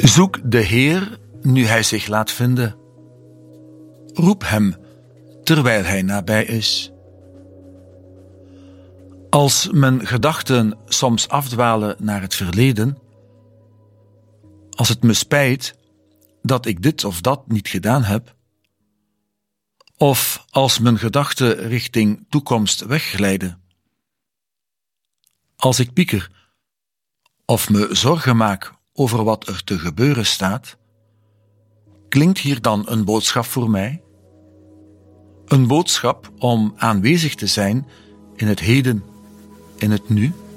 Zoek de Heer nu hij zich laat vinden. Roep hem terwijl hij nabij is. Als mijn gedachten soms afdwalen naar het verleden, als het me spijt dat ik dit of dat niet gedaan heb, of als mijn gedachten richting toekomst wegglijden, als ik pieker of me zorgen maak over wat er te gebeuren staat, klinkt hier dan een boodschap voor mij? Een boodschap om aanwezig te zijn in het heden, in het nu?